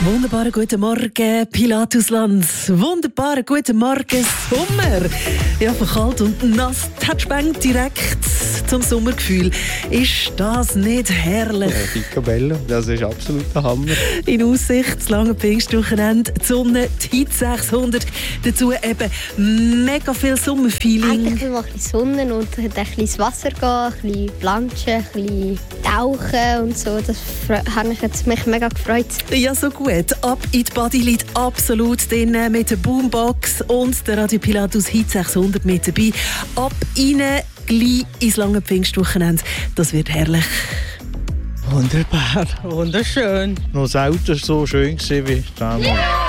Wunderbaren guten Morgen, Pilatusland. Wunderbaren guten Morgen, Sommer. Ja, von kalt und nass, Touchbang direkt zum Sommergefühl. Ist das nicht herrlich? Ja, Picobello, das ist absolut der Hammer. In Aussicht, das lange Pfingstwochenende, die Sonne, die Hit 600. Dazu eben mega viel Sommerfeeling. Eigentlich mal ein bisschen Sonne und ein bisschen ins Wasser gehen, ein bisschen planschen, ein bisschen tauchen und so. Das hat mich mega gefreut. Ja, so gut. Ab in die Body liegt absolut drin mit der Boombox und der Radio Pilatus Hit 600 mit dabei. Ab rein, gleich ins lange Pfingstwochenende. Das wird herrlich. Wunderbar, wunderschön. Noch selten so schön gewesen wie damals.